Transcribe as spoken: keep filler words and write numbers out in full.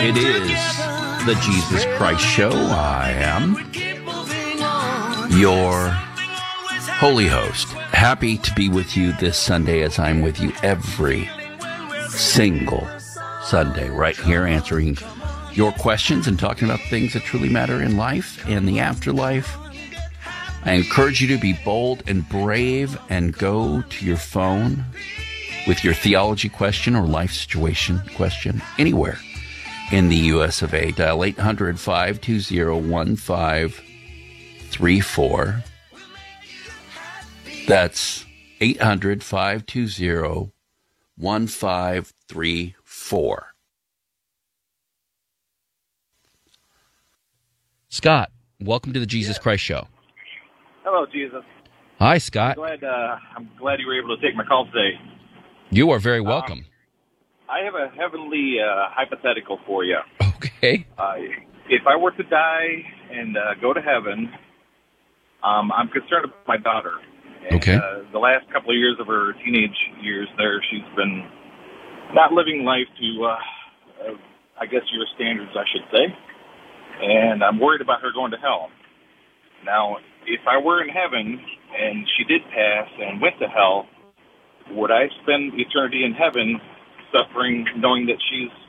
It is the Jesus Christ Show. I am your holy host. Happy to be with you this Sunday as I'm with you every single Sunday right here answering your questions and talking about things that truly matter in life and the afterlife. I encourage you to be bold and brave and go to your phone with your theology question or life situation question anywhere in the U S of A. Dial eight hundred, five two zero, one five three four. That's eight hundred, five two zero, one five three four. Scott, welcome to the Jesus Yeah. Christ Show. Hello, Jesus. Hi, Scott. I'm glad, uh, I'm glad you were able to take my call today. You are very welcome. Um, I have a heavenly uh, hypothetical for you. Okay. Uh, if I were to die and uh, go to heaven, um, I'm concerned about my daughter. And, Okay. Uh, the last couple of years of her teenage years there, she's been not living life to, uh, uh, I guess, your standards, I should say. And I'm worried about her going to hell. Now, if I were in heaven and she did pass and went to hell, would I spend eternity in heaven suffering, knowing that she's